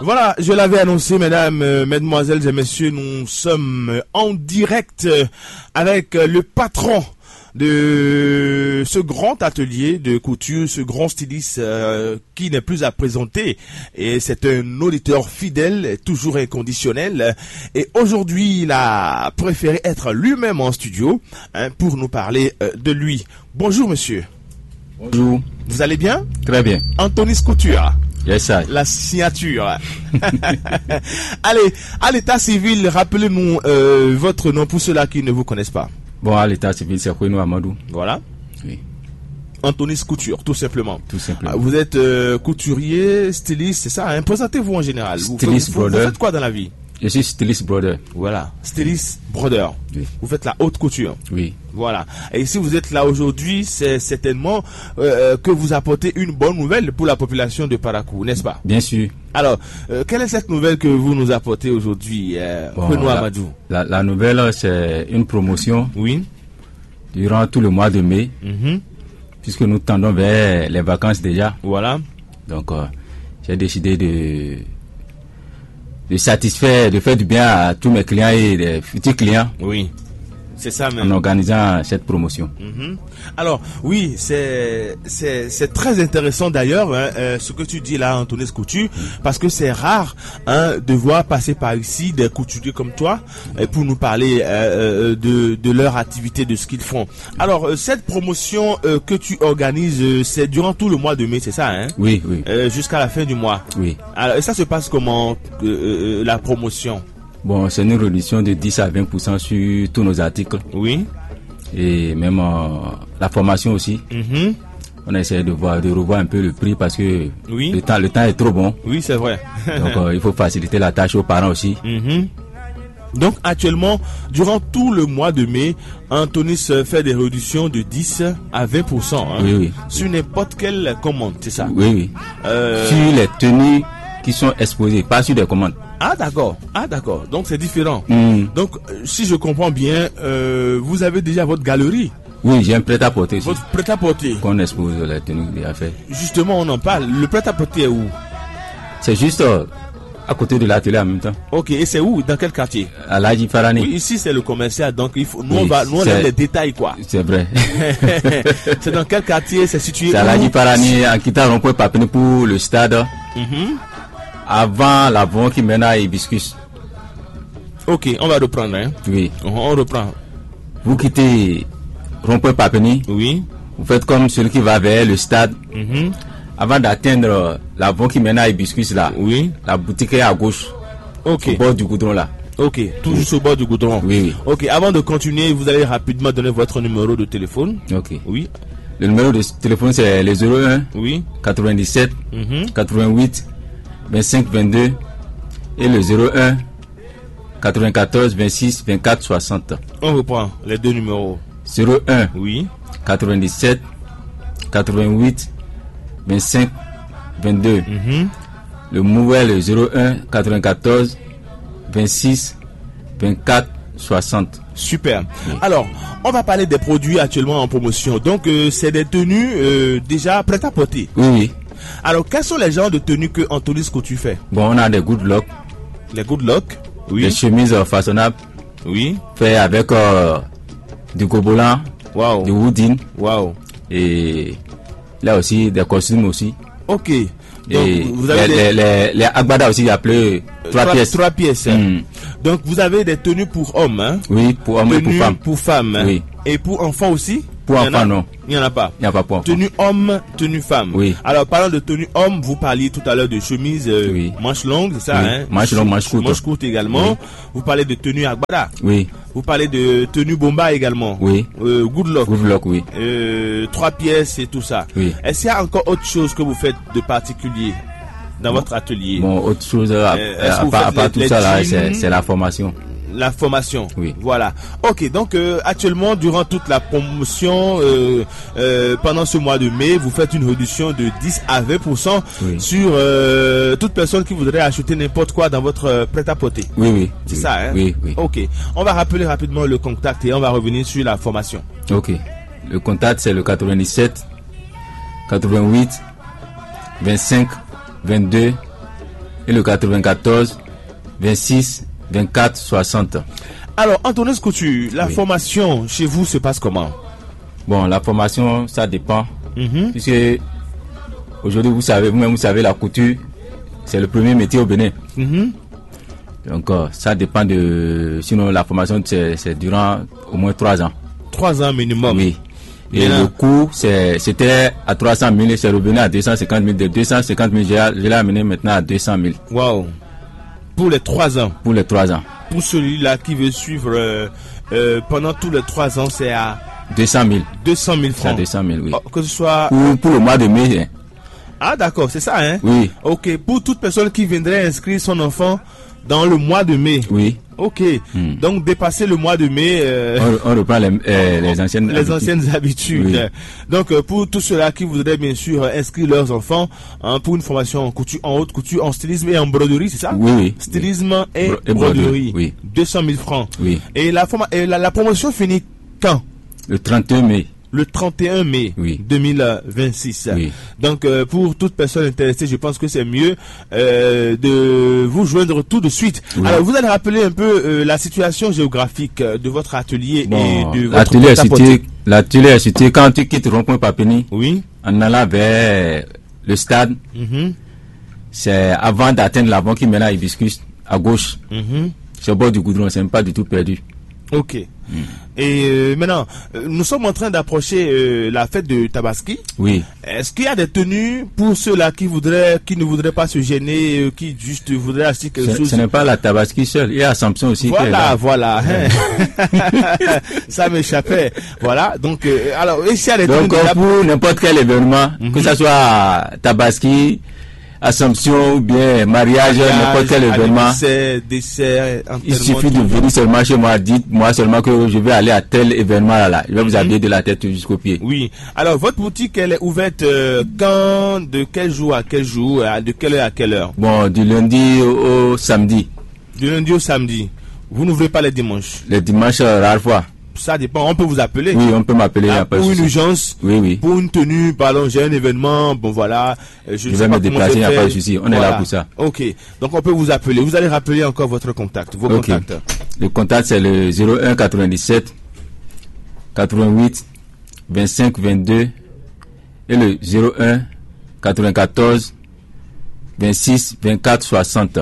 Voilà, je l'avais annoncé, mesdames, mesdemoiselles et messieurs, nous sommes en direct avec le patron de ce grand atelier de couture, ce grand styliste qui n'est plus à présenter, et c'est un auditeur fidèle, toujours inconditionnel, et aujourd'hui il a préféré être lui-même en studio pour nous parler de lui. Bonjour monsieur. Bonjour. Vous allez bien? Très bien. Anthony Couture. Yes, sir. La signature. Allez, à l'état civil, rappelez-nous votre nom pour ceux-là qui ne vous connaissent pas. Bon, à l'état civil, c'est Koueno Amadou. Voilà. Oui. Anthony Couture, tout simplement. Tout simplement. Vous êtes couturier, styliste, c'est ça, hein? Présentez-vous en général. Styliste vous faites quoi dans la vie? Je suis styliste brother. Voilà, styliste brother. Oui. Vous faites la haute couture. Oui. Voilà. Et si vous êtes là aujourd'hui, c'est certainement que vous apportez une bonne nouvelle pour la population de Parakou, n'est-ce pas? Bien sûr. Alors, quelle est cette nouvelle que vous nous apportez aujourd'hui, Koueno Amadou? La nouvelle, c'est une promotion. Oui. Durant tout le mois de mai, puisque nous tendons vers les vacances déjà. Voilà. Donc, j'ai décidé de satisfaire, de faire du bien à tous mes clients et des futurs clients. Oui. C'est ça même. En organisant cette promotion. Alors, oui, c'est très intéressant d'ailleurs ce que tu dis là, Anthony Couture, parce que c'est rare de voir passer par ici des couturiers comme toi pour nous parler de leur activité, de ce qu'ils font. Alors, cette promotion que tu organises, c'est durant tout le mois de mai, c'est ça, hein? Oui, oui. Jusqu'à la fin du mois. Oui. Alors, et ça se passe comment, la promotion? Bon, c'est une réduction de 10 à 20% sur tous nos articles. Oui. Et même la formation aussi. On essaie de revoir un peu le prix parce que oui. le temps est trop bon. Oui, c'est vrai. Donc, il faut faciliter la tâche aux parents aussi. Donc, actuellement, durant tout le mois de mai, Anthony fait des réductions de 10 à 20%. Oui, oui. Sur n'importe quelle commande, c'est ça? Oui, oui. Sur les tenues qui sont exposées, pas sur des commandes. Ah d'accord, donc c'est différent. Donc si je comprends bien, vous avez déjà votre galerie. Oui, j'ai un prêt-à-porter. Votre prêt-à-porter. Qu'on expose les tenues déjà faites. Justement, on en parle. Le prêt-à-porter est où? C'est juste à côté de l'atelier en même temps. Ok, et c'est où? Dans quel quartier? À Ladji Farani. Oui, ici c'est le commercial, donc il faut, nous on a les détails quoi. C'est vrai. C'est dans quel quartier? C'est situé où? C'est à Ladji Farani, en quittant rond-point Papini pour le stade. Avant la vente qui mène à Hibiscus. Ok, on va reprendre. Hein? Oui. On reprend. Vous quittez rond-point Papini. Oui. Vous faites comme celui qui va vers le stade. Avant d'atteindre la vente qui mène à Hibiscus là. Oui. La boutique est à gauche. Ok. Au bord du goudron là. Ok, tout juste au bord du goudron. Oui, oui. Ok, avant de continuer, vous allez rapidement donner votre numéro de téléphone. Ok. Oui. Le numéro de téléphone c'est le 01 oui. 97 88 25 22 et le 01 94 26 24 60. On reprend les deux numéros. 01 oui. 97 88 25 22. Le nouvel 01 94 26 24 60. Super. Alors, on va parler des produits actuellement en promotion. Donc, c'est des tenues déjà prêtes à porter. Oui, oui. Alors, quels sont les genres de tenues que Anthony Couture fait? Bon, on a des good luck. Les good luck? Oui. Des chemises façonnables. Oui. Fait avec du gobolan. Wow. Du woodin. Wow. Et là aussi, des costumes aussi. Ok. Donc, et vous avez les agbada aussi appelés 3 pièces. 3 pièces. Donc, vous avez des tenues pour hommes, hein? Oui, pour hommes et pour femmes. Pour femmes. Oui. Et pour enfants aussi? Pour enfants, non. Il n'y en a pas. Il n'y a pas pour enfants. Tenue homme, tenue femme. Oui. Alors, parlant de tenue homme, vous parliez tout à l'heure de chemise manche longue, c'est ça, hein? Manche longue, manche courte. Manche courte également. Oui. Vous parlez de tenue agbada. Oui. Vous parlez de tenue bomba également. Oui. Good luck. Good luck, oui. 3 pièces et tout ça. Oui. Est-ce qu'il y a encore autre chose que vous faites de particulier dans votre atelier? Bon, autre chose, à part tout ça, là, c'est la formation. La formation. Oui. Voilà. Ok, donc actuellement, durant toute la promotion, pendant ce mois de mai, vous faites une réduction de 10 à 20% sur toute personne qui voudrait acheter n'importe quoi dans votre prêt-à-porter. Oui, oui. C'est ça, hein? Oui, oui. Ok. On va rappeler rapidement le contact et on va revenir sur la formation. Ok. Le contact, c'est le 97 88 25 22 et le 94 26 24 60. Alors, Antonis Couture, la formation chez vous se passe comment? Bon, la formation, ça dépend. Puisque aujourd'hui, vous-même, vous savez, la couture, c'est le premier métier au Bénin. Donc, ça dépend de... Sinon, la formation, c'est durant au moins 3 ans. 3 ans minimum. Oui. Et le coût, c'était à 300 000 et c'est revenu à 250 000. De 250 000, je l'ai amené maintenant à 200 000. Waouh. Pour les 3 ans. Pour les 3 ans. Pour celui-là qui veut suivre pendant tous les 3 ans, c'est à 200 000. 200 000 francs. À 200 000, oui. Que ce soit... Pour le mois de mai. Hein. Ah, d'accord, c'est ça, hein? Oui. Ok, pour toute personne qui viendrait inscrire son enfant dans le mois de mai. Oui. Ok. Donc, dépasser le mois de mai... on reprend les anciennes habitudes. Oui. Donc, pour tous ceux-là qui voudraient, bien sûr, inscrire leurs enfants pour une formation en couture, en haute couture, en stylisme et en broderie, c'est ça? Oui, oui. Stylisme et broderie. Oui. 200 000 francs. Oui. Et la promotion finit quand? Le 31 mai. Le 31 mai 2026. Oui. Donc, pour toute personne intéressée, je pense que c'est mieux de vous joindre tout de suite. Oui. Alors, vous allez rappeler un peu la situation géographique de votre atelier et de votre l'atelier est situé quand tu quittes Rond-Point Papini. Oui. En allant vers le stade. C'est avant d'atteindre la banque qui mène à Hibiscus, à gauche. C'est au bord du goudron, c'est pas du tout perdu. Ok. Et maintenant, nous sommes en train d'approcher la fête de Tabaski. Oui. Est-ce qu'il y a des tenues pour ceux-là qui ne voudraient pas se gêner, qui juste voudraient acheter quelque chose? Ce n'est pas la Tabaski seule, il y a Samson aussi. Voilà. Ça m'échappait. Voilà. Donc, alors, et s'il y a des tenues pour n'importe quel événement, que ce soit Tabaski, Assomption ou bien mariage, n'importe quel événement. Dessert, il suffit de venir seulement chez moi, dites-moi seulement que je vais aller à tel événement là. Je vais vous habiller de la tête jusqu'au pied. Oui. Alors, votre boutique, elle est ouverte quand, de quel jour à quel jour, de quelle heure à quelle heure? Bon, du lundi au samedi. Du lundi au samedi. Vous n'ouvrez pas les dimanches? Les dimanches, rare fois. Ça dépend, on peut vous appeler. Oui, on peut m'appeler. Pour une urgence, oui. Pour une tenue, pardon, j'ai un événement, bon voilà. Je vais me déplacer, il n'y a pas de souci. On est là pour ça. Ok, donc on peut vous appeler. Vous allez rappeler encore votre contact, vos contacts. Le contact, c'est le 01 97 88 25 22 et le 01 94 26 24 60.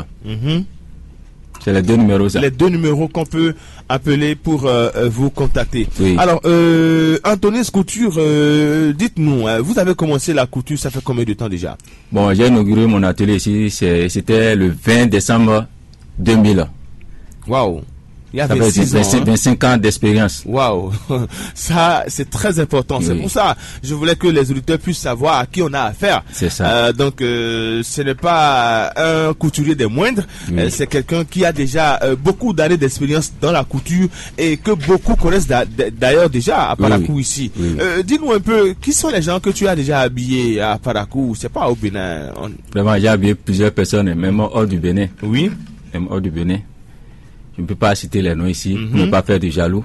C'est les 2 numéros, ça. Les 2 numéros qu'on peut appeler pour vous contacter. Oui. Alors, Antonis Couture, dites-nous, vous avez commencé la couture, ça fait combien de temps déjà? Bon, j'ai inauguré mon atelier ici, c'était le 20 décembre 2000. Waouh! Il y a 25 ans d'expérience. Waouh, ça c'est très important. C'est pour ça je voulais que les auditeurs puissent savoir à qui on a affaire. C'est ça. Donc ce n'est pas un couturier des moindres. C'est quelqu'un qui a déjà beaucoup d'années d'expérience dans la couture et que beaucoup connaissent d'ailleurs déjà à Parakou ici. Dis-nous un peu, qui sont les gens que tu as déjà habillés à Parakou? C'est pas au Bénin. Vraiment, j'ai habillé plusieurs personnes, même hors du Bénin. Oui. Même hors du Bénin. Je ne peux pas citer les noms ici pour ne pas faire de jaloux.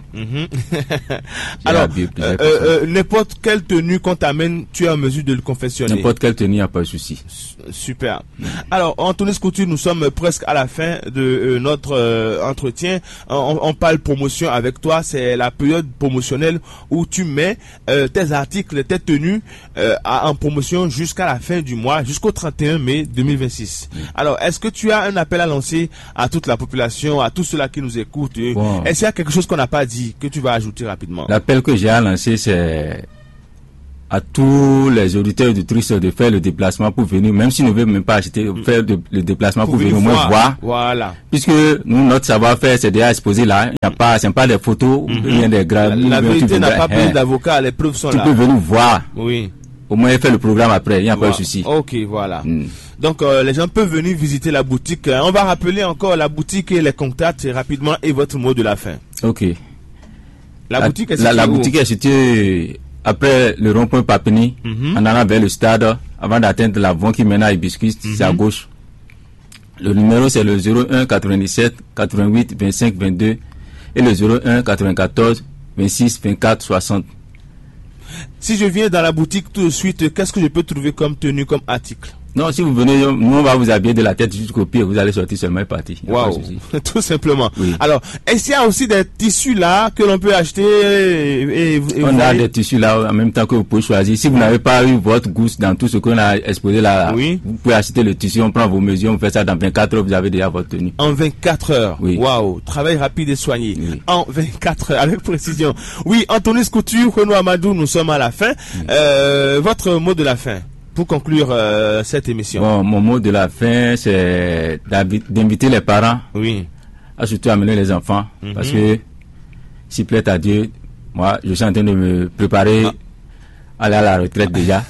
Alors, n'importe quelle tenue qu'on t'amène, tu es en mesure de le confectionner. N'importe quelle tenue, il n'y a pas de souci. Super. Alors, Antonis Couture, nous sommes presque à la fin de notre entretien. On parle promotion avec toi. C'est la période promotionnelle où tu mets tes articles, tes tenues en promotion jusqu'à la fin du mois, jusqu'au 31 mai 2026. Alors, est-ce que tu as un appel à lancer à toute la population, à tous ceux-là qui nous écoutent? Est-ce qu'il y a quelque chose qu'on n'a pas dit que tu vas ajouter rapidement? L'appel que j'ai à lancer, c'est à tous les auditeurs et auditrices de faire le déplacement pour venir, même s'ils ne veulent même pas acheter, faire le déplacement pour venir au moins voir. Voilà. Puisque nous, notre savoir-faire, c'est déjà exposé là. Il n'y a pas, c'est pas des photos, rien des graphes. La vérité n'a pas besoin d'avocat, les preuves sont là. Tu peux venir voir. Oui. Au moins faire le programme après, il n'y a pas de souci. Ok, voilà. Donc les gens peuvent venir visiter la boutique. On va rappeler encore la boutique et les contacts rapidement et votre mot de la fin. Ok. La boutique est située la boutique est située après le rond-point Papini, en allant vers le stade, avant d'atteindre la voie qui mène à Hibiscus, c'est à gauche. Le numéro c'est le 01 97 88 25 22 et le 01 94 26 24 60. Si je viens dans la boutique tout de suite, qu'est-ce que je peux trouver comme tenue, comme article? Non, si vous venez, nous on va vous habiller de la tête jusqu'au pied, vous allez sortir seulement et partir. Waouh, tout simplement. Oui. Alors, est-ce qu'il y a aussi des tissus là que l'on peut acheter et on a des tissus là en même temps que vous pouvez choisir. Si vous n'avez pas eu votre goût dans tout ce qu'on a exposé là, oui, vous pouvez acheter le tissu, on prend vos mesures, on fait ça dans 24 heures, vous avez déjà votre tenue. En 24 heures. Oui. Waouh, travail rapide et soigné. Oui. En 24 heures, avec précision. Oui, Anthony Couture, Renaud Amadou, nous sommes à la fin. Oui. Votre mot de la fin pour conclure cette émission. Bon, mon mot de la fin, c'est d'inviter les parents, oui, à surtout amener les enfants, parce que s'il plaît à Dieu, moi, je suis en train de me préparer à aller à la retraite déjà.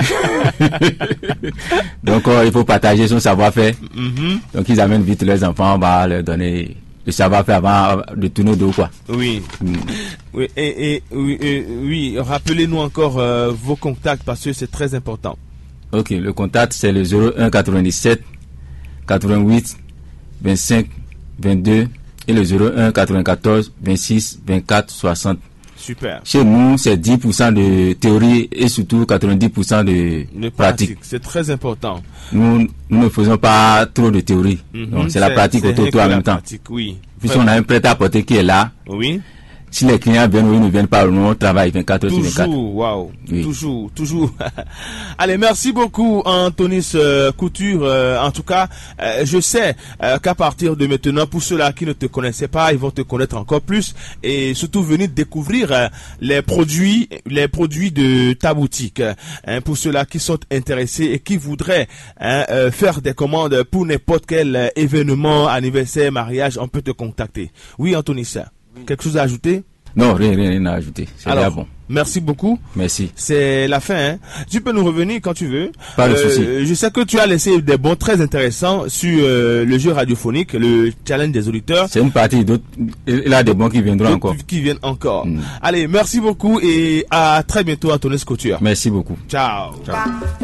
Donc, il faut partager son savoir-faire. Donc, ils amènent vite les enfants, on va leur donner le savoir-faire avant de tourner au dos, quoi. Oui. Oui, oui, rappelez-nous encore vos contacts parce que c'est très important. Ok, le contact c'est le 01 97 88 25 22 et le 01 94 26 24 60. Super. Chez nous, c'est 10% de théorie et surtout 90% de pratique. C'est très important. Nous ne faisons pas trop de théorie. Donc c'est la pratique autour en même temps. Oui. Puisqu'on on a un prêt-à-porter qui est là. Oui. Si les clients viennent ou ils ne viennent pas, nous on travaille 24 heures sur 24. Toujours, waouh, oui. toujours. Allez, merci beaucoup Anthony Couture. En tout cas, je sais qu'à partir de maintenant, pour ceux-là qui ne te connaissaient pas, ils vont te connaître encore plus et surtout venir découvrir les produits de ta boutique. Pour ceux-là qui sont intéressés et qui voudraient faire des commandes pour n'importe quel événement, anniversaire, mariage, on peut te contacter. Oui, Anthony, ça. Quelque chose à ajouter? Non, rien à ajouter. C'est bien bon. Merci beaucoup. Merci. C'est la fin. Hein. Tu peux nous revenir quand tu veux. Pas de souci. Je sais que tu as laissé des bons très intéressants sur le jeu radiophonique, le challenge des auditeurs. C'est une partie d'autres. Il y a des bons qui viendront encore. Qui viennent encore. Allez, merci beaucoup et à très bientôt, Anthony Couture. Merci beaucoup. Ciao. Ciao.